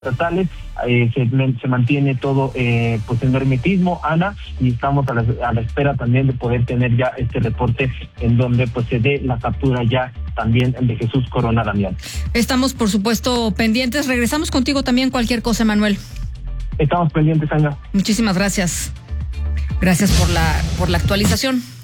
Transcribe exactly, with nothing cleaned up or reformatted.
estatales, eh, se, se mantiene todo eh, pues en hermetismo, Ana, y estamos a la, a la espera también de poder tener ya este reporte en donde pues se dé la captura ya también de Jesús Corona Damián. Estamos por supuesto pendientes, regresamos contigo también cualquier cosa, Manuel. Estamos pendientes, Ana. Muchísimas gracias. Gracias por la por la actualización.